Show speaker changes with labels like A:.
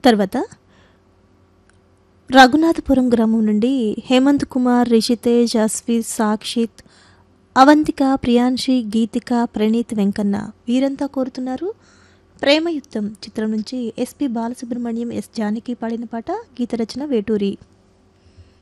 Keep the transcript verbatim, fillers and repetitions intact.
A: తర్వాత రఘునాథపురం గ్రామం నుండి హేమంత్ కుమార్, రిషితేజ్, అస్వి, సాక్షిత్, అవంతిక, ప్రియాంశి, గీతిక, ప్రణీత్, వెంకన్న వీరంతా కోరుతున్నారు ప్రేమయుద్ధం చిత్రం నుంచి ఎస్పి బాలసుబ్రహ్మణ్యం, ఎస్ జానకి పాడిన పాట. గీత రచన వేటూరి.